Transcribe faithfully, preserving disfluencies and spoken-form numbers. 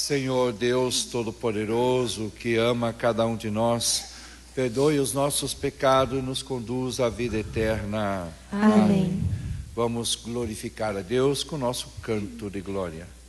Senhor Deus Todo-Poderoso, que ama cada um de nós, perdoe os nossos pecados e nos conduz à vida eterna. Amém. Vamos glorificar a Deus com o nosso canto de glória.